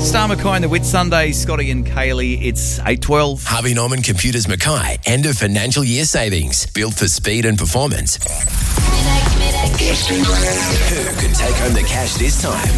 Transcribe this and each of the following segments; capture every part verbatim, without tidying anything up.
Star Mackay and the Whit Sunday, Scotty and Kaylee. It's eight twelve. Harvey Norman Computers Mackay, end of financial year savings. Built for speed and performance. Who could take home the cash this time?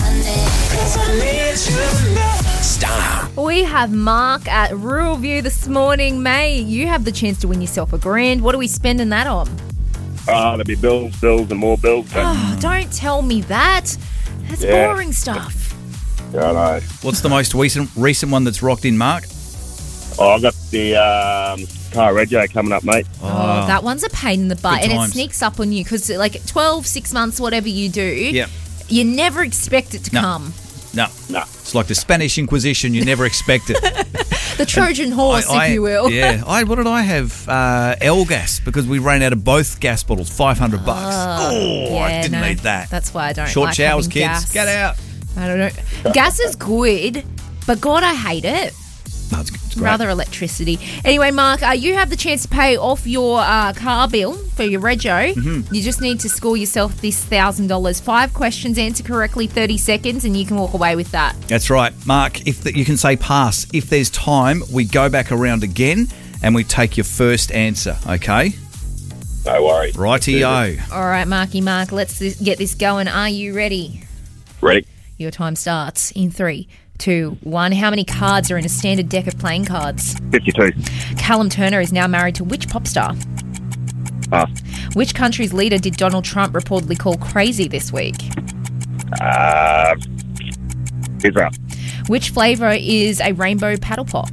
Star. We have Mark at Rural View this morning. Mate, you have the chance to win yourself a grand. What are we spending that on? Ah, there'll be bills, bills, and more bills. Oh, don't tell me that. That's Yeah. boring stuff. Yeah, I know. What's the most recent recent one that's rocked in, Mark? Oh, I've got the um, car rego coming up, mate. Oh, that one's a pain in the butt. Good And times. it sneaks up on you because, like, twelve, six months, whatever you do, Yep. you never expect it to No. come. No. No. It's like the Spanish Inquisition. You never expect it. The Trojan horse, I- I- if you will. Yeah. I, what did I have? Uh, L gas, because we ran out of both gas bottles. five hundred bucks. Oh, I Yeah, didn't no, need that. That's why I don't Short like showers, having kids. gas. Get out. I don't know. Gas is good, but God, I hate it. No, it's, it's great. Rather electricity. Anyway, Mark, uh, you have the chance to pay off your uh, car bill for your rego. Mm-hmm. You just need to score yourself this one thousand dollars. Five questions, answer correctly, thirty seconds, and you can walk away with that. That's right. Mark, if the, you can say pass. If there's time, we go back around again and we take your first answer, okay? No worries. Righty-o. All right, Marky Mark, let's th- get this going. Are you ready? Ready? Your time starts in three, two, one. How many cards are in a standard deck of playing cards? fifty-two. Callum Turner is now married to which pop star? Pass. Which country's leader did Donald Trump reportedly call crazy this week? Uh, Israel. Which flavour is a rainbow paddle pop?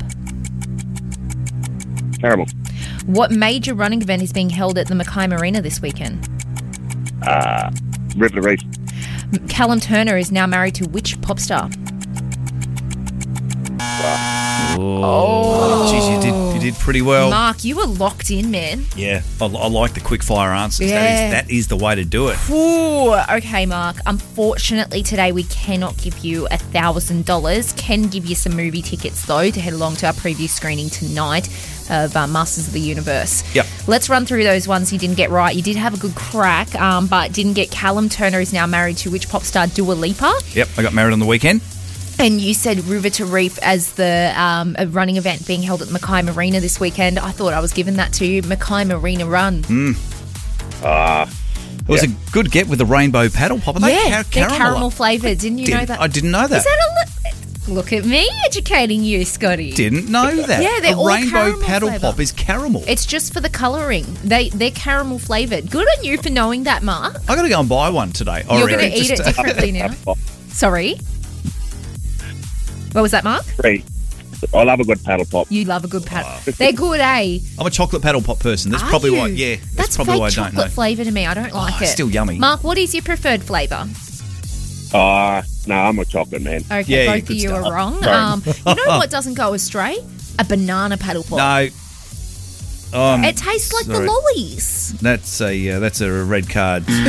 Caramel. What major running event is being held at the Mackay Marina this weekend? Uh, River Reef. Callum Turner is now married to which pop star? Oh, geez, you did you did pretty well. Mark, you were locked in, man. Yeah, I, I like the quick fire answers. Yeah. That is that is the way to do it. Ooh, okay, Mark. Unfortunately, today we cannot give you a thousand dollars. Can give you some movie tickets though to head along to our preview screening tonight of uh, Masters of the Universe. Yep. Let's run through those ones you didn't get right. You did have a good crack, um, but didn't get Callum Turner is now married to which pop star? Dua Lipa. Yep, I got married on the weekend. And you said River to Reef as the um, a running event being held at the Mackay Marina this weekend. I thought I was giving that to you. Mackay Marina Run. Ah, It was a good get with the rainbow paddle pop. Are they yeah, car- they're caramel? caramel flavoured. Didn't you know Didn't- that? I didn't know that. Is that a li- Look at me educating you, Scotty. Didn't know that. Yeah, they're a all rainbow caramel paddle flavour. pop is caramel. It's just for the colouring. They, they're caramel flavoured. Good on you for knowing that, Mark. I got to go and buy one today. I You're reckon. going to eat Just, it uh, differently now. Sorry? What was that, Mark? three. I love a good paddle pop. You love a good paddle. They're good, eh? I'm a chocolate paddle pop person. That's Are probably you? why. Yeah, that's, That's probably fake why I don't chocolate know. flavour to me. I don't like Oh, it. still yummy. Mark, what is your preferred flavour? Ah, no, I'm a chocolate man. Okay, Yeah, yeah, both of good you stuff. are wrong. Sorry. Um, you know what doesn't go astray? A banana paddle pop. No. Um, It tastes like sorry. the lollies. That's a uh, that's a red card. D-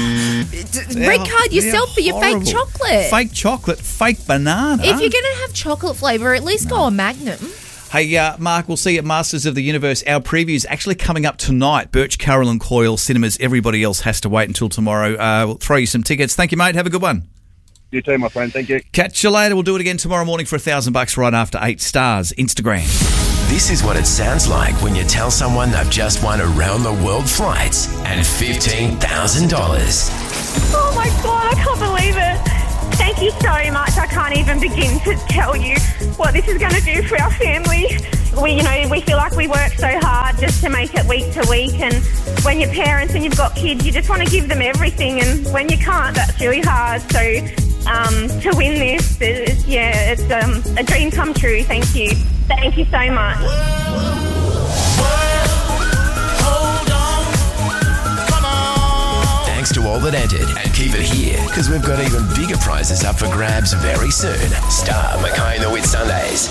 Red card They're yourself for your horrible. fake chocolate. Fake chocolate, fake banana. If you're going to have chocolate flavour, at least go a Magnum. Hey, uh, Mark, we'll see you at Masters of the Universe. Our preview is actually coming up tonight. Birch, Carroll and Coyle cinemas. Everybody else has to wait until tomorrow. Uh, we'll throw you some tickets. Thank you, mate. Have a good one. You too, my friend. Thank you. Catch you later. We'll do it again tomorrow morning for a thousand bucks right after eight stars. Instagram. This is what it sounds like when you tell someone they've just won around the world flights and fifteen thousand dollars. Oh my God, I can't believe it. Thank you so much. I can't even begin to tell you what this is going to do for our family. We, you know, we feel like we work so hard just to make it week to week. And when you're parents and you've got kids, you just want to give them everything. And when you can't, that's really hard. So um, to win this, is, yeah, it's um, a dream come true. Thank you. Thank you so much. Thanks to all that entered, and keep it here because we've got even bigger prizes up for grabs very soon. Star Mackay and the Whit Sundays.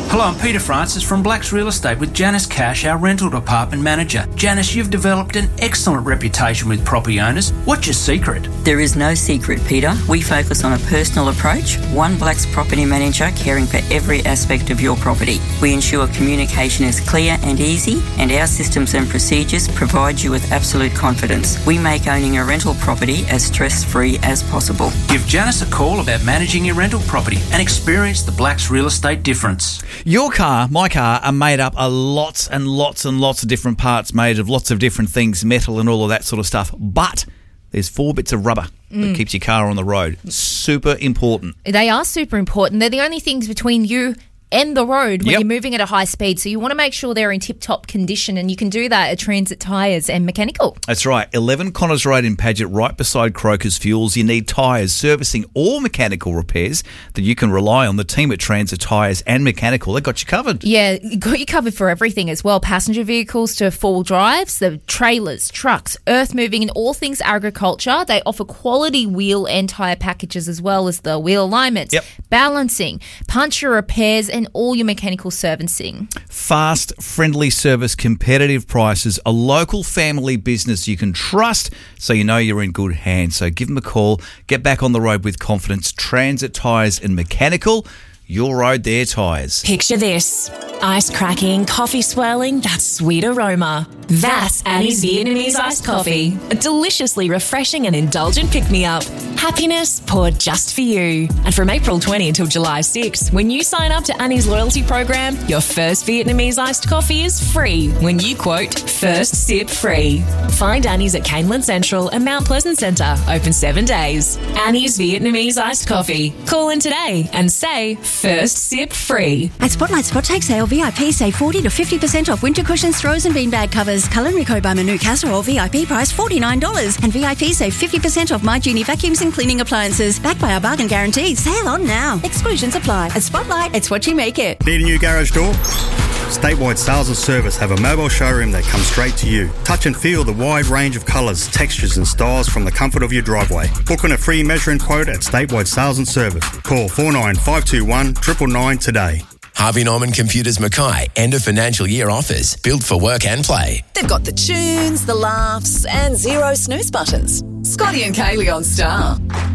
Hello, I'm Peter Francis from Blacks Real Estate with Janice Cash, our rental department manager. Janice, you've developed an excellent reputation with property owners. What's your secret? There is no secret, Peter. We focus on a personal approach, one Blacks property manager caring for every aspect of your property. We ensure communication is clear and easy, and our systems and procedures provide you with absolute confidence. We make owning a rental property as stress-free as possible. Give Janice a call about managing your rental property and experience the Blacks Real Estate difference. Your car, my car, are made up of lots and lots and lots of different parts, made of lots of different things, metal and all of that sort of stuff. But there's four bits of rubber Mm. that keeps your car on the road. Super important. They are super important. They're the only things between you and the road when Yep. you're moving at a high speed. So you want to make sure they're in tip-top condition, and you can do that at Transit Tyres and Mechanical. That's right. eleven Connors Road in Paget, right beside Croker's Fuels. You need tyres, servicing, or mechanical repairs that you can rely on. The team at Transit Tyres and Mechanical, they got you covered. Yeah, got you covered for everything as well. Passenger vehicles to four drives, the trailers, trucks, earth moving, and all things agriculture. They offer quality wheel and tyre packages as well as the wheel alignments, Yep. balancing, puncture repairs, and all your mechanical servicing. Fast, friendly service, competitive prices, a local family business you can trust, so you know you're in good hands. So give them a call. Get back on the road with confidence. Transit Tyres and Mechanical. Your road, their tyres. Picture this. Ice cracking, coffee swirling, that sweet aroma. That's Annie's Vietnamese iced coffee. A deliciously refreshing and indulgent pick-me-up. Happiness poured just for you. And from April twentieth until July sixth, when you sign up to Annie's loyalty program, your first Vietnamese iced coffee is free when you quote, first sip free. Find Annie's at Caneland Central and Mount Pleasant Centre, open seven days. Annie's Vietnamese iced coffee. Call in today and say, first sip free. At Spotlight Spot Take Sale, V I P save forty to fifty percent off winter cushions, throws and beanbag covers. Culinary Co by Newcastle, or V I P price forty-nine dollars. And V I P save fifty percent off My Genie vacuums and cleaning appliances. Backed by our bargain guarantee. Sale on now. Exclusions apply. At Spotlight, it's what you make it. Need a new garage door? Statewide Sales and Service have a mobile showroom that comes straight to you. Touch and feel the wide range of colours, textures and styles from the comfort of your driveway. Book on a free measuring quote at Statewide Sales and Service. Call four nine five two one, nine nine nine today. Harvey Norman Computers Mackay end of financial year offers. Built for work and play. They've got the tunes, the laughs, and zero snooze buttons. Scotty and Kaylee on Star.